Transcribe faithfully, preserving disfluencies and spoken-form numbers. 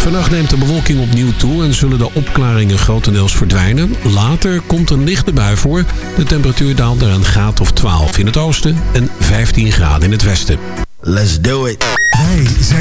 Vannacht neemt de bewolking opnieuw toe en zullen de opklaringen grotendeels verdwijnen. Later komt een lichte bui voor. De temperatuur daalt naar een graad of twaalf in het oosten en vijftien graden in het westen. Let's do it. Wij zijn